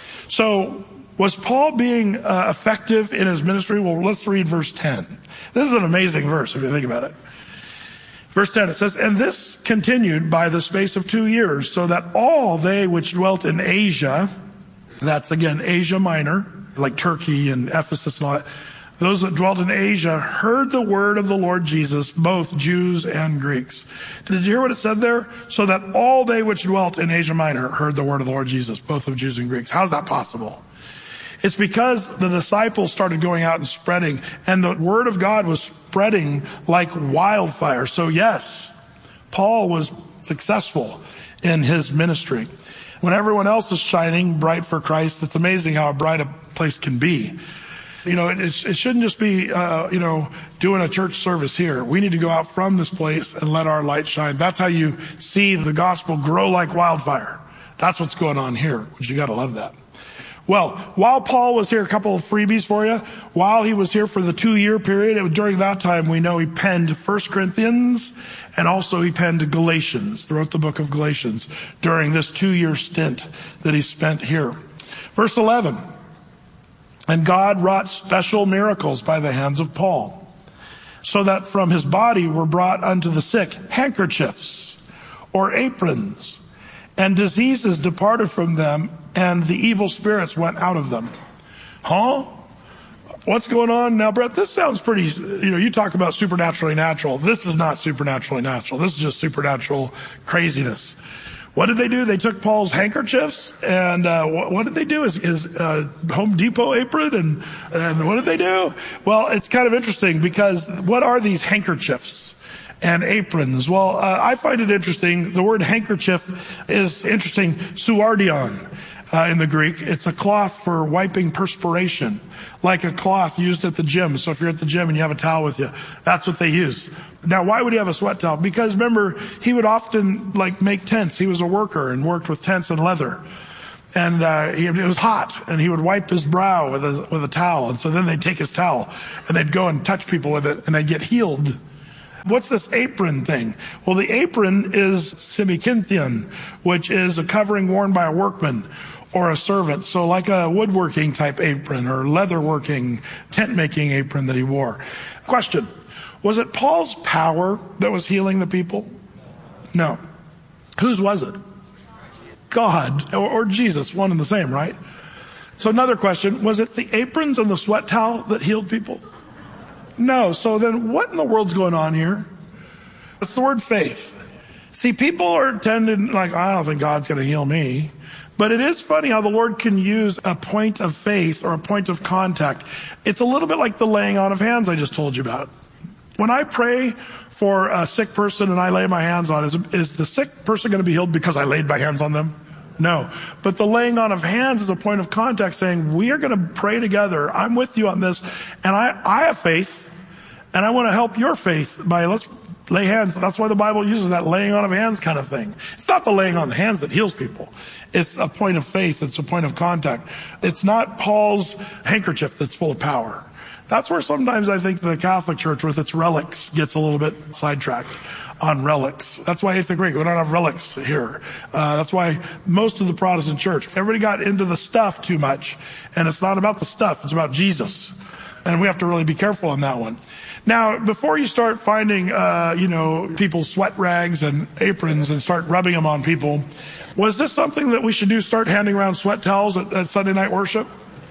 So was Paul being uh, effective in his ministry? Well, let's read verse ten. This is an amazing verse if you think about it. Verse ten, it says, and this continued by the space of two years, so that all they which dwelt in Asia, that's again Asia Minor, like Turkey and Ephesus and all that, those that dwelt in Asia heard the word of the Lord Jesus, both Jews and Greeks. Did you hear what it said there? So that all they which dwelt in Asia Minor heard the word of the Lord Jesus, both of Jews and Greeks. How's that possible? It's because the disciples started going out and spreading, and the word of God was spreading like wildfire. So yes, Paul was successful in his ministry. When everyone else is shining bright for Christ, it's amazing how bright a place can be. You know, it, it shouldn't just be, uh, you know, doing a church service here. We need to go out from this place and let our light shine. That's how you see the gospel grow like wildfire. That's what's going on here, which you got to love that. Well, while Paul was here, a couple of freebies for you. While he was here for the two-year period, it, during that time, we know he penned First Corinthians, and also he penned Galatians, wrote the book of Galatians during this two-year stint that he spent here. Verse eleven, and God wrought special miracles by the hands of Paul, so that from his body were brought unto the sick handkerchiefs or aprons, and diseases departed from them, and the evil spirits went out of them. Huh? What's going on now, Brett? This sounds pretty, you know, you talk about supernaturally natural. This is not supernaturally natural. This is just supernatural craziness. What did they do? They took Paul's handkerchiefs, and uh, what, what did they do? Is, is uh, Home Depot apron, and and what did they do? Well, it's kind of interesting because what are these handkerchiefs and aprons? Well, uh, I find it interesting. The word handkerchief is interesting, suardion. Uh, in the Greek, it's a cloth for wiping perspiration, like a cloth used at the gym. So if you're at the gym and you have a towel with you, that's what they use. Now, why would he have a sweat towel? Because remember, he would often like make tents. He was a worker and worked with tents and leather. And uh, he, it was hot, and he would wipe his brow with a, with a towel. And so then they'd take his towel, and they'd go and touch people with it, and they'd get healed. What's this apron thing? Well, the apron is simikinthion, which is a covering worn by a workman or a servant. So like a woodworking type apron or leatherworking, tent making apron that he wore. Question. Was it Paul's power that was healing the people? No. Whose was it? God or, or Jesus, one and the same, right? So another question. Was it the aprons and the sweat towel that healed people? No. So then what in the world's going on here? It's the word faith. See, people are tending like, I don't think God's going to heal me. But it is funny how the Lord can use a point of faith or a point of contact. It's a little bit like the laying on of hands I just told you about. When I pray for a sick person and I lay my hands on, is, is the sick person going to be healed because I laid my hands on them? No. But the laying on of hands is a point of contact saying, we are going to pray together. I'm with you on this. And I, I have faith, and I want to help your faith by let's lay hands. That's why the Bible uses that laying on of hands kind of thing. It's not the laying on the hands that heals people. It's a point of faith. It's a point of contact. It's not Paul's handkerchief that's full of power. That's where sometimes I think the Catholic Church with its relics gets a little bit sidetracked on relics. That's why eighth Greek, we don't have relics here. Uh, that's why most of the Protestant church, everybody got into the stuff too much. And it's not about the stuff. It's about Jesus. And we have to really be careful on that one. Now, before you start finding, uh, you know, people's sweat rags and aprons and start rubbing them on people, was this something that we should do, start handing around sweat towels at, at Sunday night worship?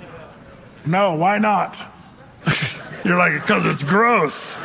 No, why not? You're like, because it's gross.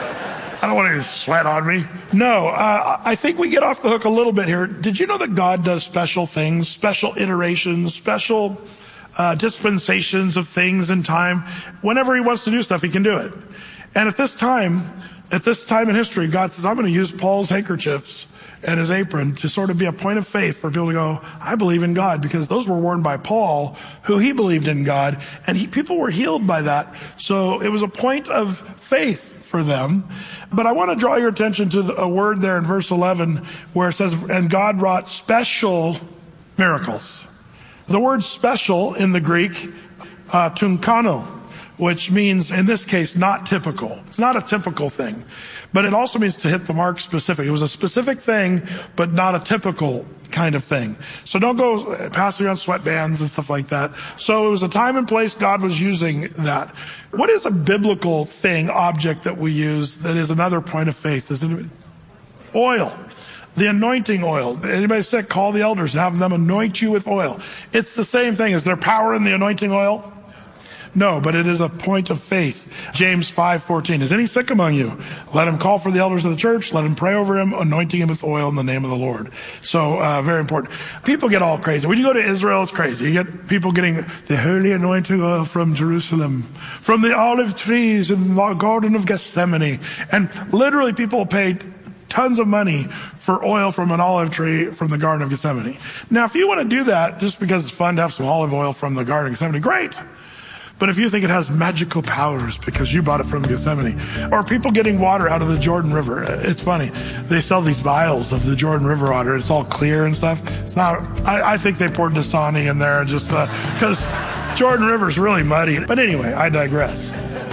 I don't want any sweat on me. No, uh, I think we get off the hook a little bit here. Did you know that God does special things, special iterations, special uh, dispensations of things in time? Whenever he wants to do stuff, he can do it. And at this time, at this time in history, God says, I'm going to use Paul's handkerchiefs and his apron to sort of be a point of faith for people to go, I believe in God, because those were worn by Paul, who he believed in God, and he, people were healed by that. So it was a point of faith for them. But I want to draw your attention to the, a word there in verse eleven where it says, and God wrought special miracles. The word special in the Greek, uh, tunkano, which means, in this case, not typical. It's not a typical thing. But it also means to hit the mark specific. It was a specific thing, but not a typical kind of thing. So don't go passing around sweatbands and stuff like that. So it was a time and place God was using that. What is a biblical thing, object that we use that is another point of faith? Is it oil? The anointing oil. Anybody sick, call the elders and have them anoint you with oil. It's the same thing. Is there power in the anointing oil? No, but it is a point of faith. James five fourteen. Is any sick among you? Let him call for the elders of the church. Let him pray over him, anointing him with oil in the name of the Lord. So, uh, very important. People get all crazy. When you go to Israel, it's crazy. You get people getting the holy anointing oil from Jerusalem, from the olive trees in the Garden of Gethsemane. And literally people paid tons of money for oil from an olive tree from the Garden of Gethsemane. Now, if you want to do that just because it's fun to have some olive oil from the Garden of Gethsemane, great. But if you think it has magical powers because you bought it from Gethsemane, or people getting water out of the Jordan River, it's funny. They sell these vials of the Jordan River water. It's all clear and stuff. It's not, I, I think they poured Dasani in there just because uh, Jordan River is really muddy. But anyway, I digress.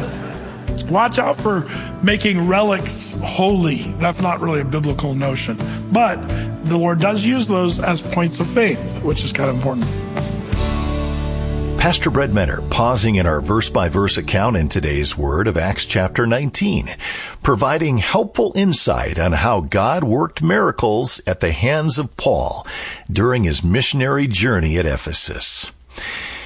Watch out for making relics holy. That's not really a biblical notion. But the Lord does use those as points of faith, which is kind of important. Pastor Brett Menner pausing in our verse-by-verse account in today's Word of Acts chapter nineteen, providing helpful insight on how God worked miracles at the hands of Paul during his missionary journey at Ephesus.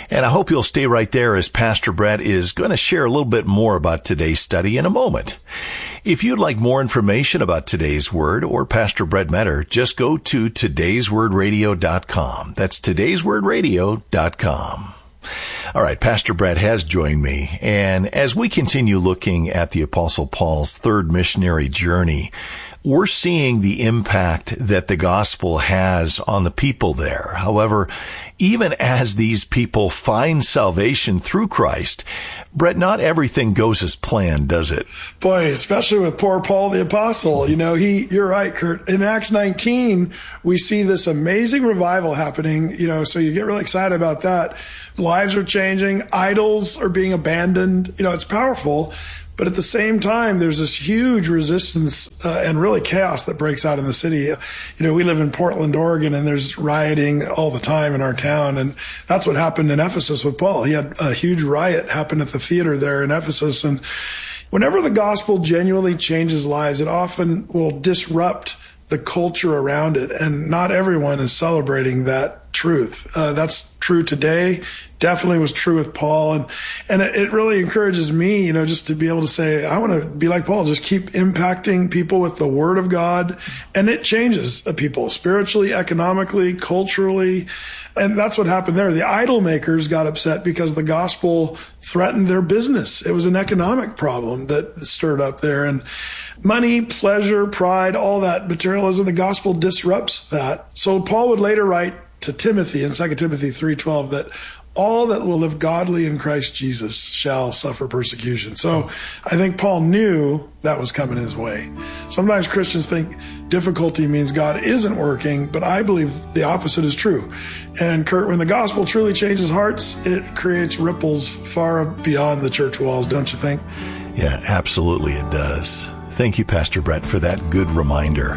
And I hope you'll stay right there as Pastor Brett is going to share a little bit more about today's study in a moment. If you'd like more information about today's word or Pastor Brett Metter, just go to todays word radio dot com. That's todays word radio dot com. All right, Pastor Brett has joined me, and as we continue looking at the Apostle Paul's third missionary journey, we're seeing the impact that the gospel has on the people there. However, even as these people find salvation through Christ, Brett, not everything goes as planned, does it? Boy, especially with poor Paul the Apostle. You know, he, you're right, Kurt. In Acts nineteen, we see this amazing revival happening, you know, so you get really excited about that. Lives are changing. Idols are being abandoned. You know, it's powerful. But at the same time, there's this huge resistance uh, and really chaos that breaks out in the city. You know, we live in Portland, Oregon, and there's rioting all the time in our town. And that's what happened in Ephesus with Paul. He had a huge riot happen at the theater there in Ephesus. And whenever the gospel genuinely changes lives, it often will disrupt the culture around it. And not everyone is celebrating that truth. Uh, that's true today. Definitely was true with Paul. And, and it, it really encourages me, you know, just to be able to say, I want to be like Paul, just keep impacting people with the word of God. And it changes people spiritually, economically, culturally. And that's what happened there. The idol makers got upset because the gospel threatened their business. It was an economic problem that stirred up there. And money, pleasure, pride, all that materialism, the gospel disrupts that. So Paul would later write to Timothy in Second Timothy three twelve that all that will live godly in Christ Jesus shall suffer persecution. So I think Paul knew that was coming his way. Sometimes Christians think difficulty means God isn't working, but I believe the opposite is true. And Kurt, when the gospel truly changes hearts, it creates ripples far beyond the church walls, don't you think? Yeah, absolutely it does. Thank you, Pastor Brett, for that good reminder.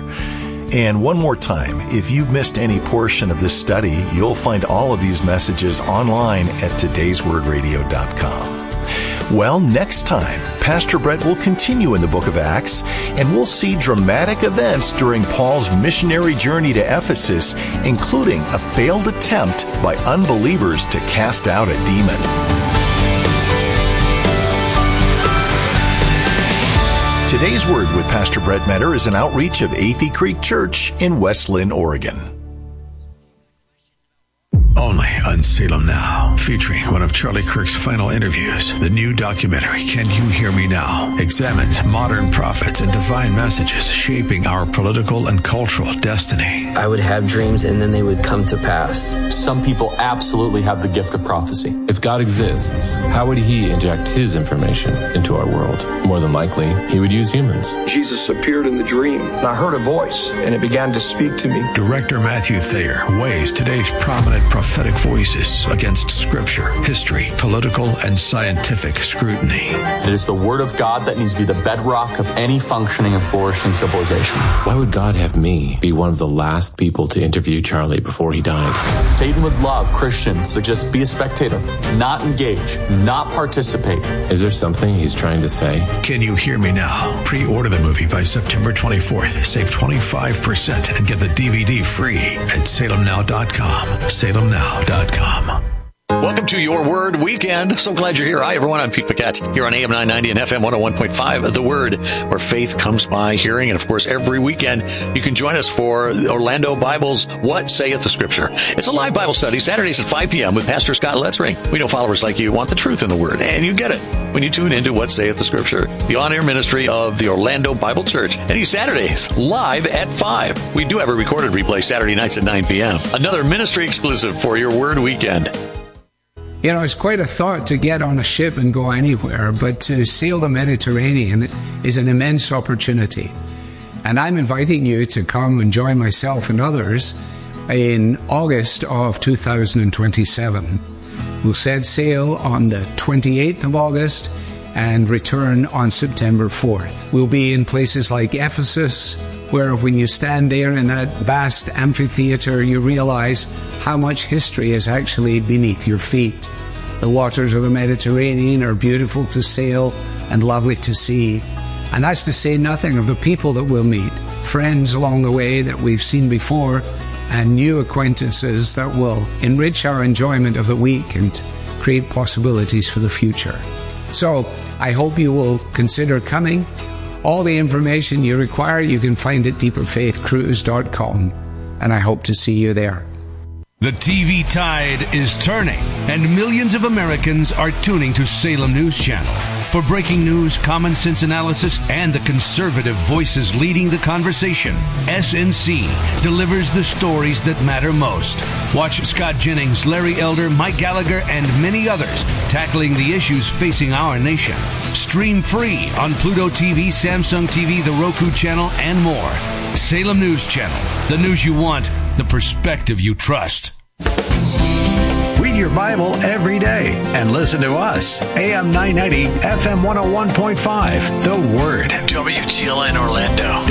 And one more time, if you've missed any portion of this study, you'll find all of these messages online at todays word radio dot com. Well, next time, Pastor Brett will continue in the book of Acts, and we'll see dramatic events during Paul's missionary journey to Ephesus, including a failed attempt by unbelievers to cast out a demon. Today's Word with Pastor Brett Metter is an outreach of Athey Creek Church in West Linn, Oregon. Only on Salem Now, featuring one of Charlie Kirk's final interviews. The new documentary, Can You Hear Me Now?, examines modern prophets and divine messages shaping our political and cultural destiny. I would have dreams and then they would come to pass. Some people absolutely have the gift of prophecy. If God exists, how would he inject his information into our world? More than likely, he would use humans. Jesus appeared in the dream, and I heard a voice, and it began to speak to me. Director Matthew Thayer weighs today's prominent prophetic voices against scripture, history, political, and scientific scrutiny. It is the Word of God that needs to be the bedrock of any functioning and flourishing civilization. Why would God have me be one of the last people to interview Charlie before he died? Satan would love Christians to just be a spectator, not engage, not participate. Is there something he's trying to say? Can You Hear Me Now? Pre-order the movie by September twenty-fourth. Save twenty-five percent and get the D V D free at salem now dot com. salem now dot com. Welcome to Your Word Weekend. So glad you're here. Hi, everyone. I'm Pete Paquette here on A M nine ninety and F M one oh one point five, The Word, where faith comes by hearing. And, of course, every weekend you can join us for Orlando Bible's What Saith the Scripture. It's a live Bible study, Saturdays at five p.m. with Pastor Scott Letzring. We know followers like you want the truth in the Word, and you get it when you tune into What Saith the Scripture, the on-air ministry of the Orlando Bible Church. Any Saturdays, live at five. We do have a recorded replay Saturday nights at nine p.m. Another ministry exclusive for Your Word Weekend. You know, it's quite a thought to get on a ship and go anywhere, but to sail the Mediterranean is an immense opportunity. And I'm inviting you to come and join myself and others in August of two thousand twenty-seven. We'll set sail on the twenty-eighth of August and return on September fourth. We'll be in places like Ephesus, where when you stand there in that vast amphitheater, you realize how much history is actually beneath your feet. The waters of the Mediterranean are beautiful to sail and lovely to see. And that's to say nothing of the people that we'll meet, friends along the way that we've seen before, and new acquaintances that will enrich our enjoyment of the week and create possibilities for the future. So I hope you will consider coming. All the information you require you can find at deeper faith cruise dot com, and I hope to see you there. The T V tide is turning, and millions of Americans are tuning to Salem News Channel. For breaking news, common sense analysis, and the conservative voices leading the conversation, S N C delivers the stories that matter most. Watch Scott Jennings, Larry Elder, Mike Gallagher, and many others tackling the issues facing our nation. Stream free on Pluto T V, Samsung T V, the Roku channel, and more. Salem News Channel. The news you want, the perspective you trust. Read your Bible every day and listen to us. A M nine ninety, F M one oh one point five, The Word. W G L N Orlando.